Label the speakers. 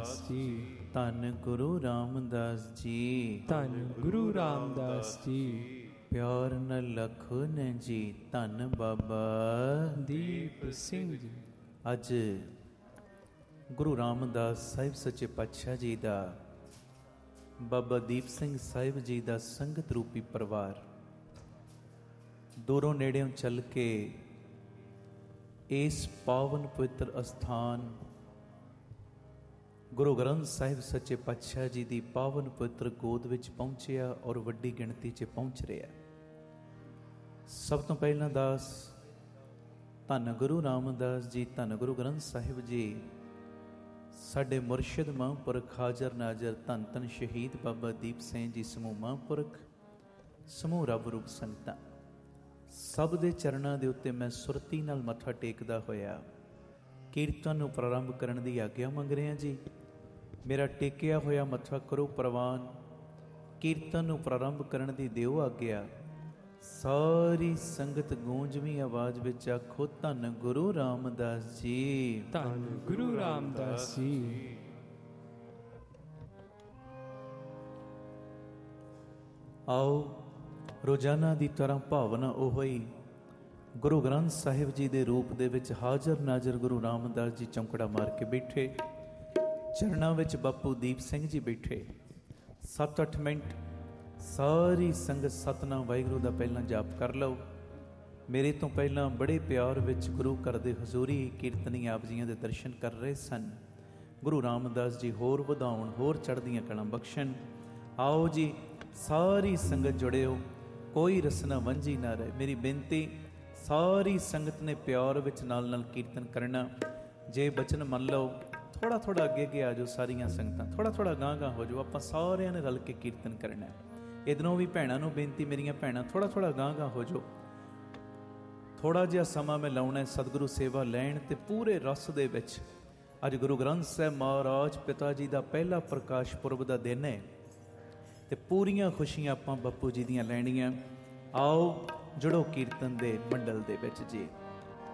Speaker 1: ਰਾਮਦਾਸ ਜੀ।
Speaker 2: ਧੰਨ ਗੁਰੂ ਰਾਮਦਾਸ ਜੀ।
Speaker 1: ਧੰਨ ਗੁਰੂ ਰਾਮਦਾਸ ਜੀ।
Speaker 2: ਪਿਆਰ ਨ ਲਖੋ ਨ ਜੀ। ਧੰਨ ਬਾਬਾ
Speaker 1: ਦੀਪ ਸਿੰਘ ਜੀ।
Speaker 2: ਅੱਜ ਗੁਰੂ ਰਾਮਦਾਸ ਸਾਹਿਬ ਸੱਚੇ ਪਾਤਸ਼ਾਹ ਜੀ ਦਾ, ਬਾਬਾ ਦੀਪ ਸਿੰਘ ਸਾਹਿਬ ਜੀ ਦਾ ਸੰਗਤ ਰੂਪੀ ਪਰਿਵਾਰ ਦੂਰੋਂ ਨੇੜਿਓਂ ਚੱਲ ਕੇ ਇਸ ਪਾਵਨ ਪਵਿੱਤਰ ਅਸਥਾਨ ਗੁਰੂ ਗ੍ਰੰਥ ਸਾਹਿਬ ਸੱਚੇ ਪਾਤਸ਼ਾਹ ਜੀ ਦੀ ਪਾਵਨ ਪਵਿੱਤਰ ਗੋਦ ਵਿੱਚ ਪਹੁੰਚਿਆ ਔਰ ਵੱਡੀ ਗਿਣਤੀ 'ਚ ਪਹੁੰਚ ਰਿਹਾ। ਸਭ ਤੋਂ ਪਹਿਲਾਂ ਦਾਸ ਧੰਨ ਗੁਰੂ ਰਾਮਦਾਸ ਜੀ, ਧੰਨ ਗੁਰੂ ਗ੍ਰੰਥ ਸਾਹਿਬ ਜੀ, ਸਾਡੇ ਮੁਰਸ਼ਿਦ ਮਹਾਂਪੁਰਖ ਹਾਜ਼ਰ ਨਾਜ਼ਰ ਧੰਨ ਧੰਨ ਸ਼ਹੀਦ ਬਾਬਾ ਦੀਪ ਸਿੰਘ ਜੀ ਸਮੂਹ ਮਹਾਂਪੁਰਖ, ਸਮੂਹ ਰੱਬ ਰੂਪ ਸੰਗਤਾਂ, ਸਭ ਦੇ ਚਰਨਾਂ ਦੇ ਉੱਤੇ ਮੈਂ ਸੁਰਤੀ ਨਾਲ ਮੱਥਾ ਟੇਕਦਾ ਹੋਇਆ ਕੀਰਤਨ ਨੂੰ ਪ੍ਰਾਰੰਭ ਕਰਨ ਦੀ ਆਗਿਆ ਮੰਗ ਰਿਹਾ ਜੀ। ਮੇਰਾ ਟੇਕਿਆ ਹੋਇਆ ਮੱਥਾ ਕਰੋ ਪ੍ਰਵਾਨ, ਕੀਰਤਨ ਨੂੰ ਪ੍ਰਾਰੰਭ ਕਰਨ ਦੀ ਦਿਓ ਆਗਿਆ। ਸਾਰੀ ਸੰਗਤ ਗੂੰਜਵੀਂ ਆਵਾਜ਼ ਵਿੱਚ ਆਖੋ ਧੰਨ ਗੁਰੂ ਰਾਮਦਾਸ ਜੀ।
Speaker 1: ਧੰਨ ਗੁਰੂ ਰਾਮਦਾਸ ਜੀ।
Speaker 2: ਆਓ ਰੋਜ਼ਾਨਾ ਦੀ ਤਰ੍ਹਾਂ ਭਾਵਨਾ ਉਹ ਹੀ ਗੁਰੂ ਗ੍ਰੰਥ ਸਾਹਿਬ ਜੀ ਦੇ ਰੂਪ ਦੇ ਵਿੱਚ ਹਾਜ਼ਰ ਨਾਜ਼ਰ ਗੁਰੂ ਰਾਮਦਾਸ ਜੀ ਚੌਂਕੜਾ ਮਾਰ ਕੇ ਬੈਠੇ, ਚਰਨਾਂ ਵਿੱਚ ਬਾਪੂ ਦੀਪ ਸਿੰਘ ਜੀ ਬੈਠੇ। 7-8 ਮਿੰਟ ਸਾਰੀ ਸੰਗਤ ਸਤਿਨਾਮ ਵਾਹਿਗੁਰੂ ਦਾ ਪਹਿਲਾਂ ਜਾਪ ਕਰ ਲਓ। ਮੇਰੇ ਤੋਂ ਪਹਿਲਾਂ ਬੜੇ ਪਿਆਰ ਵਿੱਚ ਗੁਰੂ ਘਰ ਦੇ ਹਜ਼ੂਰੀ ਕੀਰਤਨੀ ਆਪ ਜੀਆਂ ਦੇ ਦਰਸ਼ਨ ਕਰ ਰਹੇ ਸਨ। ਗੁਰੂ ਰਾਮਦਾਸ ਜੀ ਹੋਰ ਵਧਾਉਣ, ਹੋਰ ਚੜ੍ਹਦੀਆਂ ਕਲਾਂ ਬਖਸ਼ਣ। ਆਓ ਜੀ ਸਾਰੀ ਸੰਗਤ ਜੁੜਿਓ, ਕੋਈ ਰਸਨਾ ਵਾਂਝੀ ਨਾ ਰਹੇ। ਮੇਰੀ ਬੇਨਤੀ, ਸਾਰੀ ਸੰਗਤ ਨੇ ਪਿਆਰ ਵਿੱਚ ਨਾਲ ਨਾਲ ਕੀਰਤਨ ਕਰਨਾ। ਜੇ ਬਚਨ ਮੰਨ ਲਓ, ਥੋੜ੍ਹਾ ਥੋੜ੍ਹਾ ਅੱਗੇ ਅੱਗੇ ਆ ਜਾਓ। ਸਾਰੀਆਂ ਸੰਗਤਾਂ ਥੋੜ੍ਹਾ ਥੋੜ੍ਹਾ ਗਾਂਹ ਗਾਂਹ ਹੋ ਜਾਓ। ਆਪਾਂ ਸਾਰਿਆਂ ਨੇ ਰਲ ਕੇ ਕੀਰਤਨ ਕਰਨਾ। ਇੱਧਰੋਂ ਵੀ ਭੈਣਾਂ ਨੂੰ ਬੇਨਤੀ, ਮੇਰੀਆਂ ਭੈਣਾਂ ਥੋੜ੍ਹਾ ਥੋੜ੍ਹਾ ਗਾਂਹ ਗਾਂਹ ਹੋ ਜਾਓ। ਥੋੜ੍ਹਾ ਜਿਹਾ ਸਮਾਂ ਮੈਂ ਲਾਉਣਾ ਸਤਿਗੁਰੂ ਸੇਵਾ ਲੈਣ ਅਤੇ ਪੂਰੇ ਰਸ ਦੇ ਵਿੱਚ। ਅੱਜ ਗੁਰੂ ਗ੍ਰੰਥ ਸਾਹਿਬ ਮਹਾਰਾਜ ਪਿਤਾ ਜੀ ਦਾ ਪਹਿਲਾ ਪ੍ਰਕਾਸ਼ ਪੁਰਬ ਦਾ ਦਿਨ ਹੈ ਅਤੇ ਪੂਰੀਆਂ ਖੁਸ਼ੀਆਂ ਆਪਾਂ ਬਾਪੂ ਜੀ ਦੀਆਂ ਲੈਣੀਆਂ। ਆਓ ਜੁੜੋ ਕੀਰਤਨ ਦੇ ਮੰਡਲ ਦੇ ਵਿੱਚ ਜੀ।